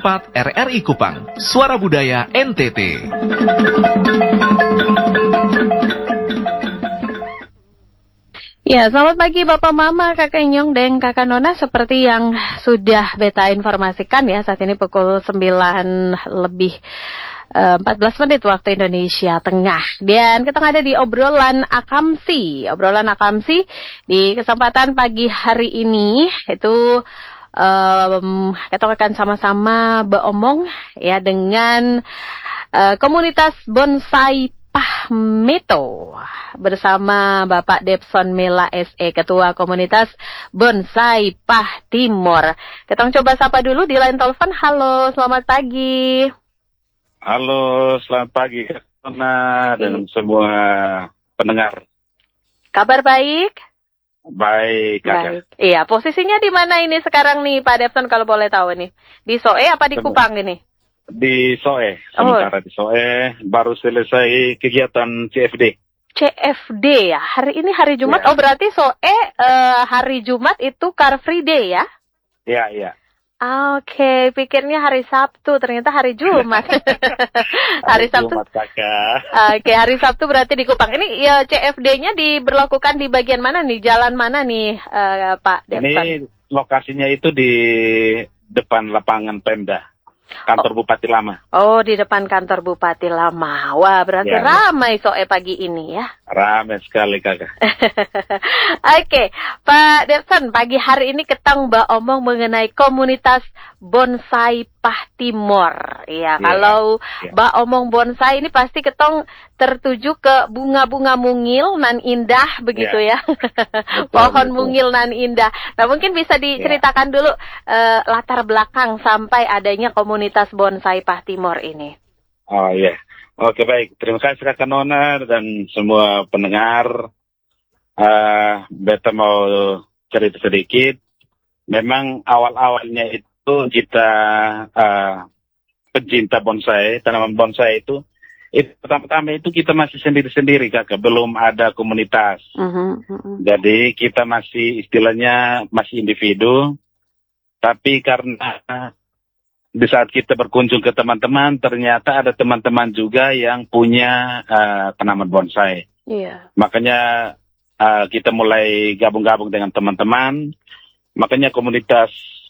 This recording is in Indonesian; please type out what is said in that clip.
104 RRI Kupang, Suara Budaya NTT. Ya, selamat pagi Bapak Mama, Kakak Inyong, dan Kakak Nona. Seperti yang sudah Beta informasikan ya, saat ini pukul 9:14 waktu Indonesia Tengah. Dan kita ada di obrolan Akamsi. Obrolan Akamsi di kesempatan pagi hari ini itu kita akan sama-sama beromong ya dengan komunitas bonsai Pahmeto bersama Bapak Debson Mela SE, Ketua Komunitas Bonsai Pah Timor. Kita coba sapa dulu di line telepon. Halo, selamat pagi. Halo, selamat pagi Nona dan semua pendengar. Kabar baik? Baik, Kakak. Baik. Iya, posisinya di mana ini sekarang nih Pak Debson kalau boleh tahu nih? Di Soe apa di Kupang ini? Di Soe, sementara di Soe, baru selesai kegiatan CFD. CFD ya, hari ini hari Jumat, ya. Oh berarti Soe hari Jumat itu Car Free Day ya? Iya. Oke, pikirnya hari Sabtu, ternyata hari Jumat. Hari Sabtu. Jumat, Kakak. Oke, hari Sabtu berarti di Kupang. Ini ya CFD-nya diberlakukan di bagian mana nih? Jalan mana nih, Pak Debson? Ini lokasinya itu di depan lapangan Pemda. Kantor Bupati Lama. Oh, di depan kantor Bupati Lama. Wah, berarti ramai Soe pagi ini ya. Ramai sekali, Kakak. Oke, Pak Debson, pagi hari ini ketang omong mengenai komunitas bonsai Pah Timor. Ya, kalau omong bonsai ini pasti ketong tertuju ke bunga-bunga mungil nan indah begitu ya. Pohon mungil nan indah. Nah, mungkin bisa diceritakan dulu latar belakang sampai adanya komunitas bonsai Pah Timor ini. Oh iya. Oke, baik. Terima kasih Kakak Nona dan semua pendengar. Beta mau cerita sedikit. Memang awal-awalnya itu kita pencinta bonsai, tanaman bonsai itu pertama-tama itu kita masih sendiri-sendiri, Kakak. Belum ada komunitas. Jadi kita masih istilahnya masih individu. Tapi karena di saat kita berkunjung ke teman-teman, ternyata ada teman-teman juga yang punya tanaman bonsai. Iya. Makanya kita mulai gabung-gabung dengan teman-teman. Makanya komunitas